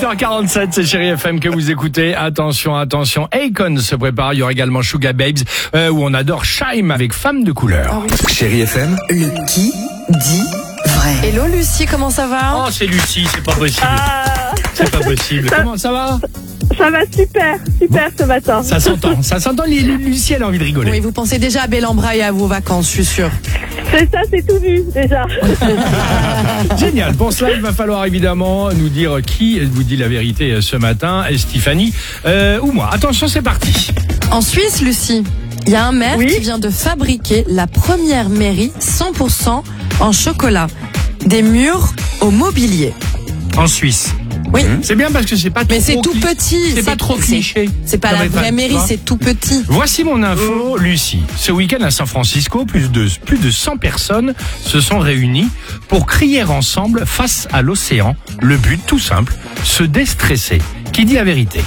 8h47, c'est Chérie FM que vous écoutez. Attention, attention, Akon se prépare. Il y aura également Sugar Babes, où on adore Shime avec Femme de couleur. Chérie FM, Le qui dit vrai. Hello Lucie, comment ça va? Oh, c'est Lucie, c'est pas possible. C'est pas possible. Comment ça va? Ça va super ce matin. Ça s'entend. Lucie, elle a envie de rigoler. Oui, vous pensez déjà à Bel-en-Bras et à vos vacances, je suis sûre. C'est ça, c'est tout vu déjà. Génial. Pour cela, il va falloir évidemment nous dire qui vous dit la vérité ce matin, Stéphanie ou moi. Attention, c'est parti. En Suisse, Lucie, il y a un maire Oui. qui vient de fabriquer la première mairie 100% en chocolat. Des murs au mobilier. En Suisse. Oui. C'est bien parce que c'est pas trop. Mais c'est tout petit. C'est pas trop cliché. C'est pas la vraie mairie, c'est tout petit. Voici mon info, Lucie. Ce week-end à San Francisco, plus de 100 personnes se sont réunies pour crier ensemble face à l'océan. Le but, tout simple, se déstresser. Qui dit la vérité?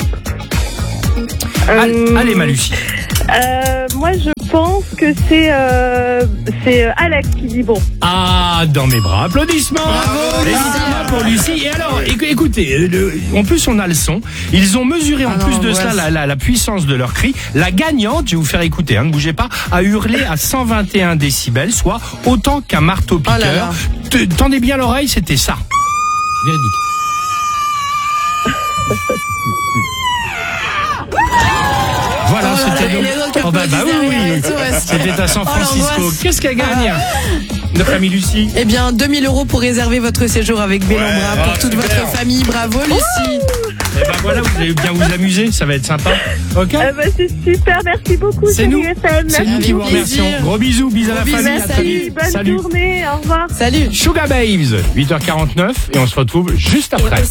Allez, ma Lucie. Moi, je pense que c'est Alex qui dit bon. Ah, dans mes bras. Applaudissements. Évidemment pour Lucie. Et alors, écoutez, en plus on a le son. Ils ont mesuré en plus de cela la puissance de leur cri. La gagnante, je vais vous faire écouter, ne bougez pas, a hurlé à 121 décibels, soit autant qu'un marteau-piqueur. Tendez bien l'oreille, c'était ça. Véridique. Voilà, c'était donc. Oh bah oui. C'était à San Francisco. Qu'est-ce qu'elle gagne, notre amie Lucie? Eh bien, 2000 € pour réserver votre séjour avec Bel-en-Bras pour toute votre famille. Bravo, Lucie. Et ben voilà, vous allez bien vous amuser, ça va être sympa. Ok? C'est super, merci beaucoup. C'est nous. Chérie FM. C'est nous qui vous remercions. Gros bisous, bisous à la famille. À très vite. Bonne journée, au revoir. Salut. Sugar Babes, 8h49 et on se retrouve juste après.